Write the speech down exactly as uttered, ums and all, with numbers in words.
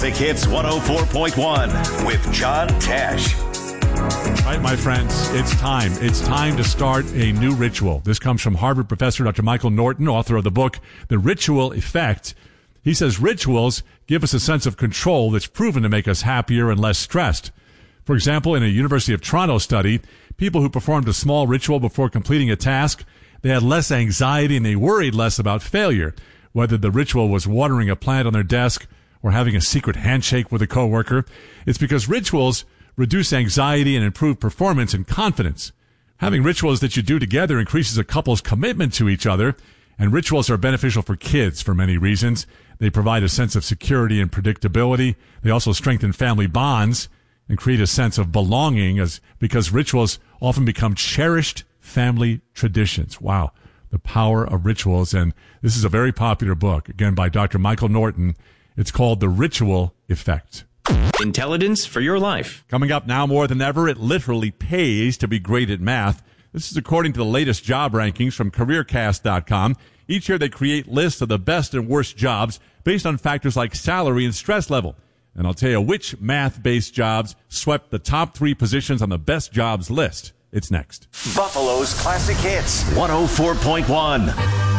Classic Hits one oh four point one with John Tesh. All right, my friends, it's time. It's time to start a new ritual. This comes from Harvard professor Doctor Michael Norton, author of the book, The Ritual Effect. He says rituals give us a sense of control that's proven to make us happier and less stressed. For example, in a University of Toronto study, people who performed a small ritual before completing a task, they had less anxiety and they worried less about failure, whether the ritual was watering a plant on their desk or having a secret handshake with a coworker. It's because rituals reduce anxiety and improve performance and confidence. Having rituals that you do together increases a couple's commitment to each other, and rituals are beneficial for kids for many reasons. They provide a sense of security and predictability. They also strengthen family bonds and create a sense of belonging as because rituals often become cherished family traditions. Wow, the power of rituals. And this is a very popular book, again, by Doctor Michael Norton. It's called The Ritual Effect. Intelligence for your life. Coming up now more than ever, it literally pays to be great at math. This is according to the latest job rankings from career cast dot com. Each year they create lists of the best and worst jobs based on factors like salary and stress level. And I'll tell you which math-based jobs swept the top three positions on the best jobs list. It's next. Buffalo's Classic Hits one oh four point one.